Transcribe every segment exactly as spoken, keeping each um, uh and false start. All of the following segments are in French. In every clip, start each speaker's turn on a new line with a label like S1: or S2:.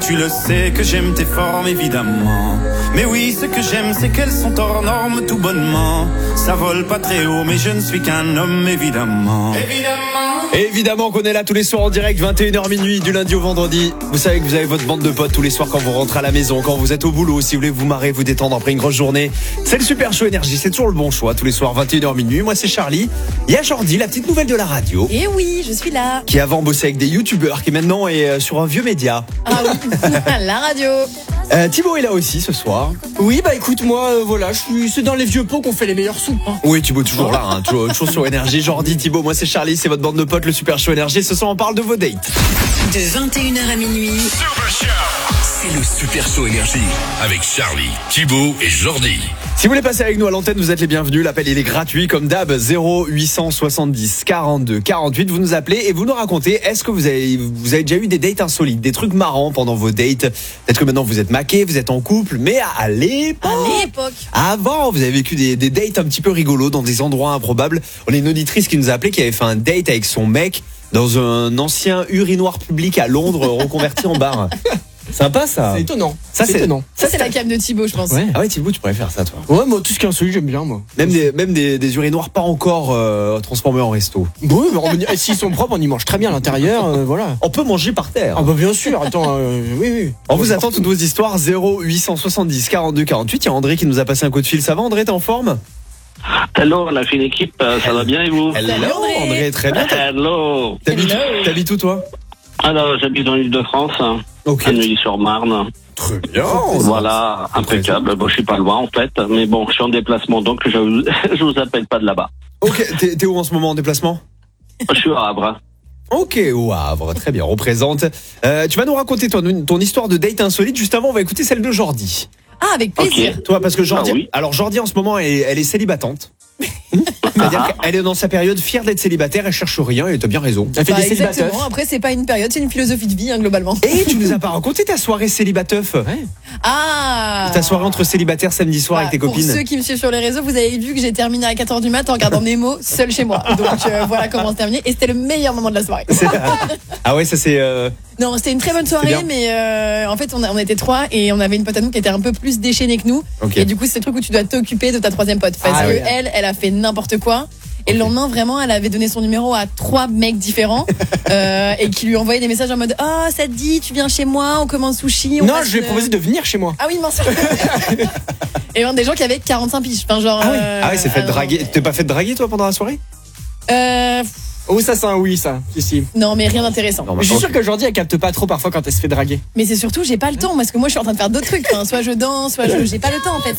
S1: tu le sais que j'aime tes formes évidemment. Mais oui, ce que j'aime c'est qu'elles sont hors normes tout bonnement. Ça vole pas très haut mais je ne suis qu'un homme évidemment. Évidemment.
S2: Évidemment qu'on est là tous les soirs en direct, vingt et une heures minuit, du lundi au vendredi. Vous savez que vous avez votre bande de potes tous les soirs quand vous rentrez à la maison, quand vous êtes au boulot, si vous voulez vous marrer, vous détendre après une grosse journée. C'est le Super Show Énergie, c'est toujours le bon choix, tous les soirs, vingt et une heures minuit. Moi c'est Charlie, il y a Jordi, la petite nouvelle de la radio.
S3: Et oui, je suis là.
S2: Qui avant bossait avec des youtubeurs, qui maintenant est sur un vieux média.
S3: Ah oui, la radio.
S2: Euh, Thibaut est là aussi ce soir.
S4: Oui, bah écoute, moi, euh, voilà, je suis, c'est dans les vieux pots qu'on fait les meilleurs soupes. Hein.
S2: Oui, Thibaut toujours là, hein, toujours, toujours sur Énergie. Jordi, Thibaut, moi c'est Charlie, c'est votre bande de potes, le Super Show Énergie. Ce soir on parle de vos dates.
S5: De vingt et une heures à minuit, c'est le Super Show Énergie avec Charlie, Thibaut et Jordi.
S2: Si vous voulez passer avec nous à l'antenne, vous êtes les bienvenus. L'appel il est gratuit comme d'hab, zéro huit cent soixante-dix quarante-deux quarante-huit. Vous nous appelez et vous nous racontez, est-ce que vous avez, vous avez déjà eu des dates insolites, des trucs marrants pendant vos dates? Peut-être que maintenant vous êtes maqués, vous êtes en couple, mais à l'époque,
S3: À l'époque.
S2: avant, vous avez vécu des, des dates un petit peu rigolos dans des endroits improbables. On a une auditrice qui nous a appelé, qui avait fait un date avec son mec dans un ancien urinoir public à Londres reconverti en bar. Sympa ça.
S4: C'est étonnant.
S2: Ça,
S4: c'est
S2: c'est-
S4: étonnant.
S3: Ça, c'est la cam de Thibaut, je pense.
S4: Ouais.
S2: Ah ouais, Thibaut, tu pourrais faire ça toi.
S4: Ouais, moi, tout ce qui est insolite, j'aime bien, moi.
S2: Même des, même des, des urinoirs pas encore euh, transformés en resto.
S4: Oui, mais on- et s'ils sont propres, on y mange très bien à l'intérieur, euh, voilà.
S2: On peut manger par terre.
S4: Ah bah bien sûr, attends, euh, oui, oui.
S2: On vous attend toutes vos histoires, zéro huit cent soixante-dix quarante-deux quarante-huit. Il y a André qui nous a passé un coup de fil. Ça va André, t'es en forme?
S6: Hello, la fine équipe, euh, ça va bien et vous?
S2: Hello
S3: André.
S2: André, très bien.
S6: Hello.
S2: T'habites,
S3: Hello.
S2: t'habites où toi?
S6: Alors, j'habite dans l'île de France,
S2: Ok.
S6: à Neuilly-sur-Marne.
S2: Très bien.
S6: Voilà, impeccable. Bon, je suis pas loin en fait, mais bon, je suis en déplacement, donc je vous, je vous appelle pas de là-bas.
S2: Ok, t'es, t'es où en ce moment en déplacement?
S6: Je suis à Havre.
S2: Ok, au Havre, très bien, on représente. Euh, tu vas nous raconter ton, ton histoire de date insolite. Juste avant, on va écouter celle de Jordi.
S3: Ah, avec plaisir.
S6: Ok.
S2: Toi, parce que Jordi,
S6: Ah oui.
S2: alors Jordi en ce moment, elle, est- elle est célibatante. C'est-à-dire
S6: Ah.
S2: qu'elle est dans sa période fière d'être célibataire, elle cherche rien et t'as bien raison.
S4: Elle fait
S3: Bah,
S4: des célibataires.
S3: exactement. Après, c'est pas une période, c'est une philosophie de vie, hein, globalement.
S2: Et tu nous as pas raconté ta soirée célibateuf?
S3: Ah.
S2: Ta soirée entre célibataires samedi soir
S3: Bah,
S2: avec tes
S3: pour
S2: copines?
S3: ceux qui me suivent sur les réseaux, vous avez vu que j'ai terminé à quatre heures du mat en regardant Nemo seul chez moi. Donc euh, voilà comment c'est terminé. Et c'était le meilleur moment de la soirée.
S2: C'est- Ah ouais, ça c'est. euh,
S3: Non, c'était une très bonne soirée,
S2: bien.
S3: mais euh, en fait, on, a- on était trois et on avait une pote à nous qui était un peu plus déchaînée que nous.
S2: Ok.
S3: Et du coup, c'est le truc où tu dois t'occuper de ta troisième pote. Parce
S2: Ah
S3: que
S2: ouais.
S3: elle, elle a fait n'importe quoi. Et le lendemain, vraiment, elle avait donné son numéro à trois mecs différents euh, et qui lui envoyaient des messages en mode oh, ça te dit, tu viens chez moi, on commande sushi. On
S4: Non,
S3: passe
S4: je lui ai
S3: une-
S4: proposé de venir chez moi.
S3: Ah oui, mince. Et ben, des gens qui avaient quarante-cinq piges. Enfin, genre.
S2: Ah ouais,
S3: euh,
S2: ah ouais, c'est fait
S3: ah non.
S2: draguer. T'es pas fait draguer toi pendant la soirée?
S3: Euh,
S4: Oh, ça, c'est un oui, ça. Si, si.
S3: non, mais rien d'intéressant.
S2: Non, bah,
S4: Mais je suis
S2: ok.
S4: sûr que Jordi, elle capte pas trop parfois quand elle se fait draguer.
S3: Mais c'est surtout, j'ai pas le temps, parce que moi, je suis en train de faire d'autres trucs. Enfin, soit je danse, soit je. J'ai pas le temps, en fait.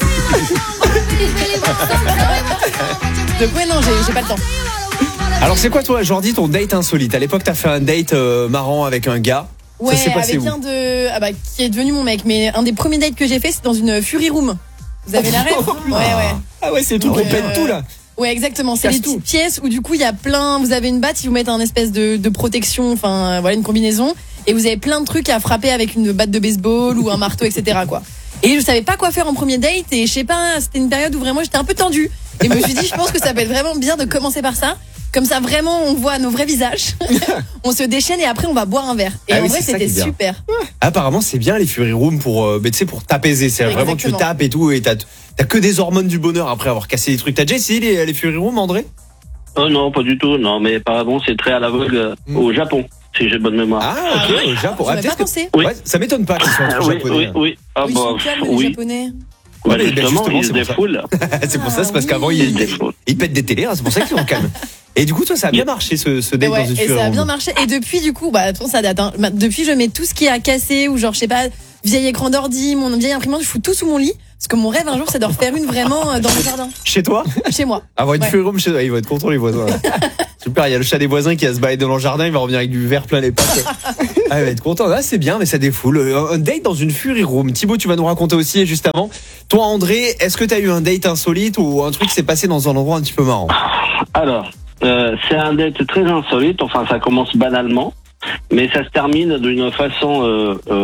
S3: Donc, ouais, non, j'ai j'ai pas le temps.
S2: Alors c'est quoi toi, Jordi, ton date insolite? À l'époque, t'as fait un date euh, marrant avec un gars.
S3: Ouais,
S2: ça s'est passé
S3: avec
S2: où?
S3: un de. Ah bah, qui est devenu mon mec. Mais un des premiers dates que j'ai fait, c'est dans une Fury Room. Vous avez la rêve? Ouais, ouais.
S4: Ah ouais, c'est le truc
S3: Ouais,
S4: qu'on pète
S3: euh,
S4: tout, là.
S3: Ouais, exactement. C'est
S4: Casse
S3: des
S4: tout.
S3: petites pièces où du coup il y a plein. Vous avez une batte, ils vous mettent un espèce de, de protection, enfin euh, voilà une combinaison, et vous avez plein de trucs à frapper avec une batte de baseball ou un marteau, et cetera quoi. Et je savais pas quoi faire en premier date et je sais pas, c'était une période où vraiment j'étais un peu tendue. Et je me suis dit, je pense que ça peut être vraiment bien de commencer par ça. Comme ça, vraiment, on voit nos vrais visages. On se déchaîne et après, on va boire un verre. Et
S2: Ah
S3: en
S2: oui,
S3: vrai,
S2: c'est ça
S3: c'était
S2: qui est bien.
S3: super.
S2: Apparemment, c'est bien les Fury Room pour, euh, ben, tu sais, pour t'apaiser. C'est vraiment tu
S3: Exactement.
S2: tapes et tout et t'as, t'as que des hormones du bonheur après avoir cassé des trucs. T'as déjà essayé les, les Fury Room, André?
S6: Oh non, pas du tout, non, mais apparemment, c'est très à la vogue euh,
S2: Mm.
S6: au Japon, si j'ai bonne mémoire.
S2: Ah, ok, au Japon. Ah,
S3: J'aurais pas
S2: peut-être que-
S3: pensé.
S6: Oui.
S2: Ouais, ça m'étonne pas qu'ils soient
S6: Ah,
S2: entre
S6: oui,
S2: japonais.
S6: oui, oui. Ah
S3: Oui, ils
S6: bah,
S3: sont calmes, les
S6: oui.
S3: Japonais.
S6: Bah,
S2: Ouais, mais
S6: justement,
S2: justement,
S6: ils se
S2: c'est pour ça.
S6: défoulent.
S2: C'est pour ça, c'est parce
S3: Ah,
S2: qu'avant,
S3: oui.
S6: Ils se
S2: ils,
S6: défoulent.
S2: ils pètent des télés, hein, c'est pour ça qu'ils sont calmes. Et du coup, toi, ça a bien marché ce, ce
S3: Et,
S2: date
S3: ouais,
S2: dans une
S3: et
S2: Fury
S3: ça a
S2: Room.
S3: bien marché. Et depuis, du coup, bah, attends, ça date. Hein. Bah, Depuis, je mets tout ce qui est à casser ou genre, je sais pas, vieil écran d'ordi, mon vieille imprimante, je fous tout sous mon lit. Parce que mon rêve un jour, c'est de refaire une vraiment euh, dans le jardin,
S2: Chez toi?
S3: chez moi.
S2: Avoir une
S3: Ouais.
S2: Fury Room chez toi, ils vont être contents les voisins. Super, il y a le chat des voisins qui va se balader dans le jardin, il va revenir avec du verre plein les pattes. Ah, il va être content. Ah, c'est bien, mais ça défoule. Un date dans une Fury Room. Thibaut, tu vas nous raconter aussi juste avant. Toi, André, est-ce que tu as eu un date insolite ou un truc qui s'est passé dans un endroit un petit peu marrant?
S6: Alors, euh, c'est un date très insolite, enfin ça commence banalement, mais ça se termine d'une façon euh, euh, pff,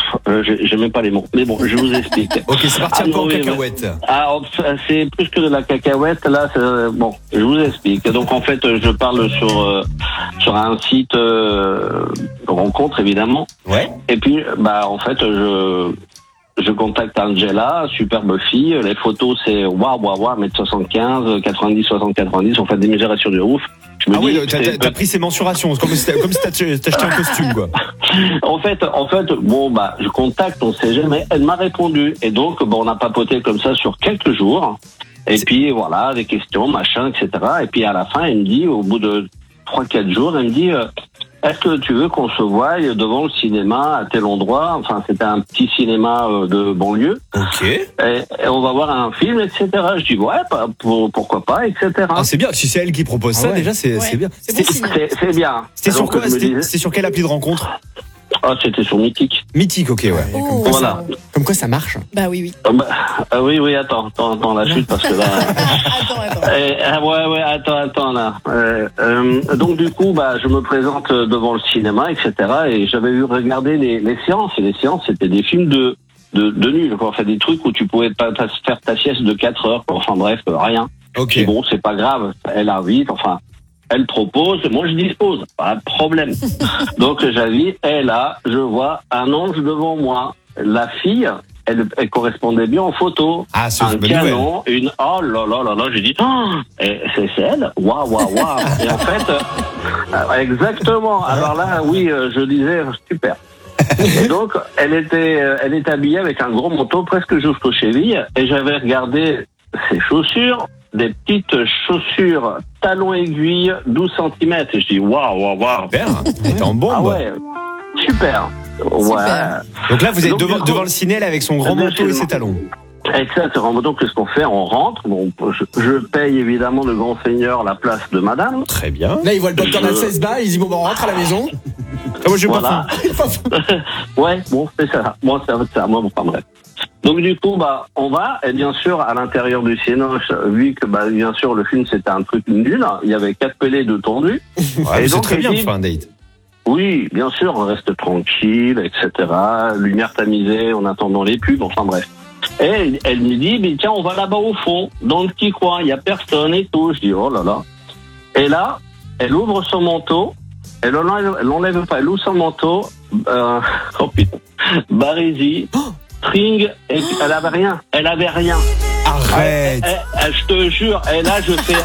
S6: euh, j'ai, j'ai même pas les mots. Mais bon, je vous explique.
S2: Ok, c'est parti
S6: Ah,
S2: un peu
S6: non,
S2: en
S6: oui,
S2: cacahuète.
S6: mais- Ah, c'est plus que de la cacahuète. Là, c'est- bon, je vous explique. Donc en fait, je parle sur euh, sur un site euh, de rencontre évidemment.
S2: Ouais.
S6: Et puis, bah en fait, je je contacte Angela, superbe fille. Les photos, c'est waouh waouh waouh, un mètre soixante-quinze, quatre-vingt-dix, soixante, quatre-vingt-dix. On fait des mesurations de ouf. Je me
S2: Ah oui,
S6: dis,
S2: t'as,
S6: c'est-
S2: t'as- t'as pris ses mensurations, c'est comme si t'as, comme si t'as t'as acheté un costume, quoi.
S6: En fait, en fait, bon bah, je contacte, on sait jamais. Elle m'a répondu et donc bon, on a papoté comme ça sur quelques jours. Et puis voilà, des questions, machin, et cetera. Et puis à la fin, elle me dit, au bout de trois, quatre jours, elle me dit, euh, est-ce que tu veux qu'on se voie devant le cinéma à tel endroit? Enfin, c'était un petit cinéma euh, de banlieue.
S2: Ok.
S6: Et, et on va voir un film, et cetera. Je dis ouais, bah, pour, pourquoi pas, et cetera.
S2: Ah, c'est bien, si c'est elle qui propose ça,
S4: Ah ouais.
S2: déjà, c'est,
S3: Ouais.
S2: c'est bien.
S3: C'est bon
S2: C'était,
S3: signe.
S6: C'est, c'est bien.
S2: c'était sur
S6: Alors
S2: quoi?
S6: que je me
S2: C'était,
S6: disais-
S2: c'était sur quelle appli de rencontre?
S6: Ah, c'était sur Mythique.
S2: Mythique, ok, ouais.
S3: Oh,
S6: Voilà.
S4: Comme quoi ça marche.
S3: Bah oui, oui.
S6: Ah, bah, ah oui, oui, attends, attends, attends la suite parce que là.
S3: attends, attends.
S6: Eh, ah ouais, ouais, attends, attends là. Euh, euh, donc du coup, bah, je me présente devant le cinéma, et cetera. Et j'avais vu regarder les, les séances. Et les séances, c'était des films de de, de nul, quoi. Enfin, des trucs où tu pouvais pas pas faire ta sieste de quatre heures, quoi. Enfin bref, euh, rien.
S2: Ok.
S6: Et bon, c'est pas grave. Elle invite, enfin. Elle propose, moi je dispose, pas de problème. Donc j'invite, et là, je vois un ange devant moi. La fille, elle, elle correspondait bien en photo.
S2: Ah, c'est
S6: un
S2: une bonne
S6: canon, une oh là là là là, j'ai dit oh, et c'est, c'est elle, waouh waouh waouh. Et en fait, euh, exactement. Alors là, oui, euh, je disais super. Et donc, elle était, euh, elle était habillée avec un gros manteau presque jusqu'aux chevilles, et j'avais regardé ses chaussures, des petites chaussures talons aiguilles, douze centimètres. Et je dis waouh waouh waouh.
S2: Super. T'es en bombe.
S6: Ah ouais, super. Ouais.
S3: Super.
S2: Donc là, vous êtes
S6: Donc,
S2: devant,
S6: du coup-
S2: devant le ciné, là, avec son grand
S6: Bien
S2: manteau et
S6: sûr.
S2: ses talons.
S6: Exactement. Donc, qu'est-ce qu'on fait? On rentre. Bon, je, je paye évidemment de grand seigneur la place de madame.
S2: Très bien.
S4: Là, il voit le popcorn à
S6: Je-
S4: seize balles, il dit bon, bah, on rentre à la maison.
S2: Ah, moi, j'ai
S6: Voilà.
S2: pas faim.
S6: Ouais, bon, c'est ça. Bon, c'est ça. Moi, bon, enfin, bref. Donc, du coup, bah, on va. Et bien sûr, à l'intérieur du cinéma, vu que, bah, bien sûr, le film, c'était un truc nul. Il y avait quatre pelés de tendus.
S2: Ouais,
S6: Et
S2: mais c'est
S6: donc,
S2: très
S6: elle
S2: bien de
S6: dit-
S2: faire un date.
S6: Oui, bien sûr, on reste tranquille, et cetera. Lumière tamisée en attendant les pubs, enfin bref. Et elle, elle me dit, mais tiens, on va là-bas au fond, dans le petit coin, il y a personne et tout. Je dis, oh là là. Et là, elle ouvre son manteau, elle l'enlève, elle l'enlève pas, elle ouvre son manteau, euh, oh putain, Barésie, string, et elle avait rien, elle avait rien.
S2: Arrête.
S6: Eh, eh, je te jure, et là je fais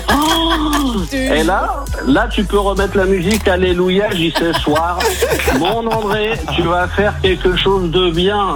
S6: oh et là, là tu peux remettre la musique Alléluia, j'y sais soir. Bon André, tu vas faire quelque chose de bien.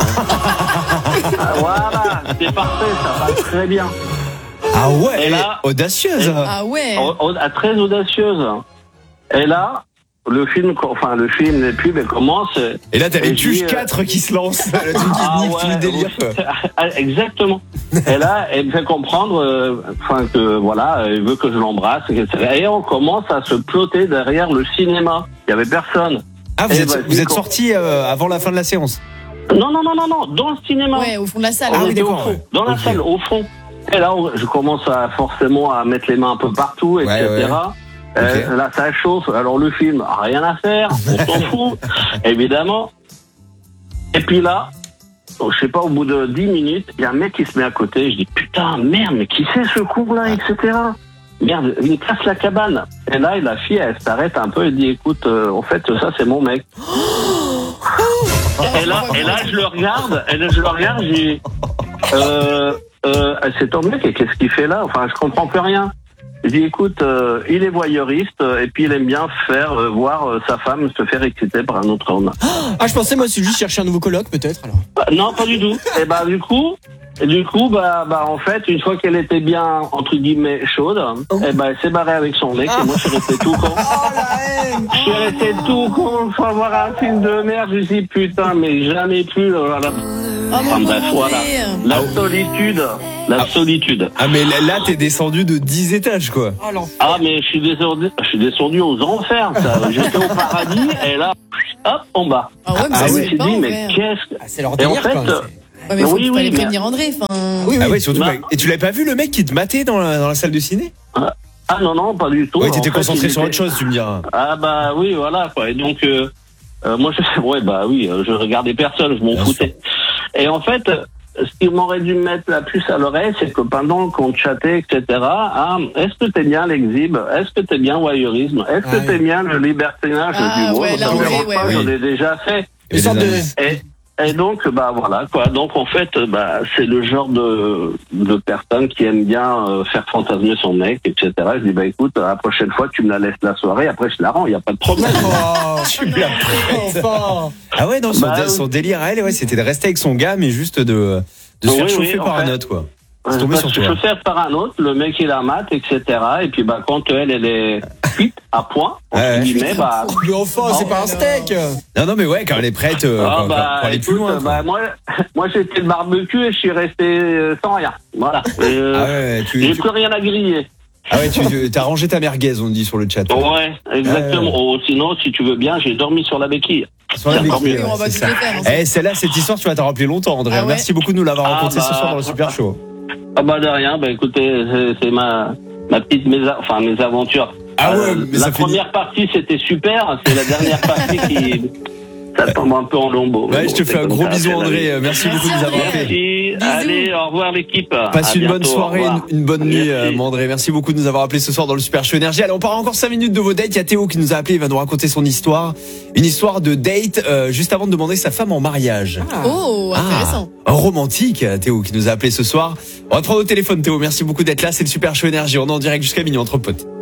S6: Voilà, c'est parfait, ça va très bien.
S2: Ah ouais,
S6: Et
S2: elle
S6: là-
S2: est audacieuse. hein.
S3: Ah ouais.
S6: Oh, oh, très audacieuse. Et là, le film, enfin le film, les pubs, elle commence.
S2: Et là, t'as les
S6: Et je dis,
S2: tuches
S6: euh,
S2: quatre qui se lancent. Le truc qui
S6: Ah
S2: nique tout le
S6: ouais,
S2: délire. quoi.
S6: Ah, exactement. Et là, elle me fait comprendre, euh, enfin que voilà, elle veut que je l'embrasse, et cetera. Et on commence à se ploter derrière le cinéma. Il y avait personne.
S2: Ah, vous
S6: Eh
S2: êtes,
S6: ben,
S2: vous êtes
S6: quand-
S2: sortis euh, avant la fin de la séance.
S6: Non, non, non, non, non, dans le cinéma.
S3: Ouais, au fond de la salle.
S6: On
S2: Ah oui,
S6: était au
S2: d'accord,
S6: fond,
S2: ouais.
S6: dans la
S2: Ok.
S6: salle, au fond. Et là, on- je commence à forcément à mettre les mains un peu partout, et cetera.
S2: Ouais, ouais.
S6: Euh,
S2: Ok.
S6: là, ça chauffe. Alors le film, rien à faire, on s'en fout, évidemment. Et puis là, oh, je sais pas, au bout de dix minutes, il y a un mec qui se met à côté. Je dis putain, merde, mais qui c'est ce con-là, et cetera. Merde, il me casse la cabane. Et là, la fille, elle s'arrête un peu et dit écoute, euh, en fait, ça c'est mon mec. Et là, et là, je le regarde, et là, je le regarde, je dis, euh, euh, c'est ton mec, et qu'est-ce qu'il fait là? Enfin, je comprends plus rien. Je dis, écoute, euh, il est voyeuriste, euh, et puis il aime bien faire, euh, voir euh, sa femme se faire exciter par un autre homme.
S4: Ah, je pensais, moi, c'est juste chercher un nouveau coloc, peut-être, alors.
S6: Bah, non, pas du tout. Et bah, du coup, et du coup, bah, bah, en fait, une fois qu'elle était bien, entre guillemets, chaude, et bah, elle s'est barrée avec son mec, et moi, je suis resté tout con. Je suis resté tout con pour voir un film de merde. Je me suis dit, putain, mais jamais plus. euh, la-
S3: Oh
S6: Enfin,
S3: mon
S6: bref, voilà.
S3: André.
S6: La solitude. La
S2: Ah.
S6: solitude.
S2: Ah, mais là, là, t'es descendu de dix étages, quoi.
S6: Ah, mais je suis descendu, je suis descendu aux enfers, ça. J'étais au paradis, et là, hop, en bas.
S3: Ah ouais, mais
S2: Ah
S3: ça
S6: je
S3: se
S6: me
S3: fait
S6: suis
S3: pas,
S6: dit,
S3: en
S6: mais
S3: vrai.
S6: qu'est-ce que.
S4: Ah, c'est leur
S6: Et en
S4: délire,
S6: fait,
S4: quand même.
S6: euh,
S4: c'est-
S3: Ouais, mais faut
S6: Oui,
S3: pas
S6: oui,
S3: les
S6: mais-
S3: prévenir André. Enfin.
S4: Oui, oui.
S2: Ah ouais, surtout.
S6: Bah.
S2: bah, Et tu l'avais pas vu le mec qui te matait dans la, dans la salle de ciné?
S6: Ah non, non, pas du tout.
S2: Ouais,
S6: En
S2: t'étais
S6: fait,
S2: concentré
S6: il
S2: sur
S6: était-
S2: autre chose, tu me diras.
S6: Ah bah oui, voilà, quoi. Et donc, euh, Euh, moi, je, ouais, bah oui, euh, je regardais personne, je m'en
S2: Bien
S6: foutais. Et en fait, euh, ce qui m'aurait dû mettre la puce à l'oreille, c'est que pendant qu'on chattait, et cetera, ah, est-ce que t'es bien l'exhibe? Est-ce que t'es bien voyeurisme? Est-ce que
S2: Ah,
S6: t'es bien le libertinage?
S3: Ah,
S6: du mot?
S3: ouais,
S6: Ça
S3: là,
S6: me
S3: ouais,
S6: dérange
S3: ouais,
S6: pas,
S3: ouais.
S6: j'en ai déjà fait.
S2: Et
S4: Une sorte
S2: les
S4: de-
S2: annonces.
S6: Et, et donc, bah voilà quoi. Donc en fait, bah c'est le genre de de personne qui aime bien euh, faire fantasmer son mec, et cetera. Je dis bah écoute, la prochaine fois tu me la laisses la soirée, après je la rends, il y a pas de problème.
S4: Oh,
S2: Tu me la prêtes.
S4: enfin.
S2: Ah ouais, non, son,
S6: Bah,
S2: dé- son délire à elle, ouais, c'était de rester avec son gars, mais juste de, de se
S6: Oui,
S2: faire
S6: oui,
S2: chauffer
S6: en
S2: par un
S6: fait.
S2: autre, quoi. C'est tombé
S6: Parce
S2: sur
S6: que
S2: toi.
S6: je fais par un autre, le mec il la mate, et cetera. Et puis bah quand elle elle est cuite à point, entre
S2: Ouais.
S6: guillemets, bah
S4: Mais enfin, c'est pas un steak.
S2: Non, non, mais ouais, quand elle est prête, euh,
S6: ah
S2: pour,
S6: bah,
S2: pour aller plus
S6: écoute,
S2: loin. quoi.
S6: bah, moi, moi j'ai fait le barbecue et je suis resté euh, sans rien. Voilà. Et, euh,
S2: Ah ouais, tu,
S6: j'ai
S2: tu-
S6: plus rien à griller.
S2: ah ouais, tu, tu as rangé ta merguez, on dit sur le chat.
S6: Ouais, exactement.
S2: Ah
S6: Oh, sinon, si tu veux bien, j'ai dormi sur la béquille.
S2: Sur la
S6: C'est encore
S2: béquille,
S6: mieux.
S2: ouais,
S3: On va
S2: c'est
S3: toutes
S2: ça.
S3: les faire, hein.
S2: Eh, celle-là, cette histoire, tu vas t'en rappeler longtemps, André.
S3: Ah ouais.
S2: Merci beaucoup de nous l'avoir
S6: Ah
S2: raconté ce
S6: bah.
S2: soir dans le Super Show.
S6: Ah bah de rien, bah écoutez, c'est, c'est ma, ma petite mésa, enfin mes aventures.
S2: Ah ouais,
S6: Euh,
S2: mais
S6: la
S2: ça finit-
S6: première partie c'était super, c'est la dernière partie qui ça tombe un peu en lambeaux.
S2: Ouais,
S6: Mais
S2: je
S6: bon,
S2: te
S6: c'est
S2: fais un
S6: comme
S2: gros
S6: ça,
S2: bisou,
S6: c'est la
S2: André.
S6: vie.
S2: Euh, Merci beaucoup de nous avoir appelés.
S6: Merci,
S3: Bisous.
S6: allez, au revoir l'équipe.
S2: Passe
S6: À
S2: une bonne
S6: bientôt, au
S2: soirée,
S6: revoir.
S2: une, une bonne nuit,
S6: Merci.
S2: euh, mon André. Merci beaucoup de nous avoir appelés ce soir dans le Super Show Énergie. Allez, on part encore cinq minutes de vos dates. Il y a Théo qui nous a appelé, il va nous raconter son histoire. Une histoire de date, euh, juste avant de demander sa femme en mariage.
S3: Oh, intéressant.
S2: Ah, romantique, Théo qui nous a appelé ce soir. On va te prendre au téléphone, Théo. Merci beaucoup d'être là. C'est le Super Show Énergie. On est en direct jusqu'à minuit entre potes.